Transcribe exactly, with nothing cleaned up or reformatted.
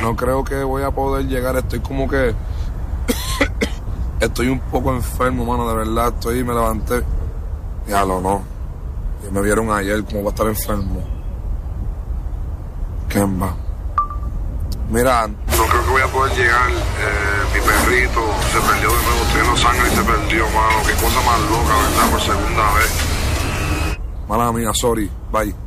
no creo que voy a poder llegar. Estoy como que... estoy un poco enfermo, mano, de verdad. Estoy, me levanté. Diablo, no. Y me vieron ayer como va a estar enfermo. Kemba. Mira, no creo que voy a poder llegar. Eh, mi perrito se perdió de nuevo. Estoy en Los Ángeles y se perdió, mano. Qué cosa más loca, ¿verdad? Por segunda vez. Mala mía, sorry. Bye.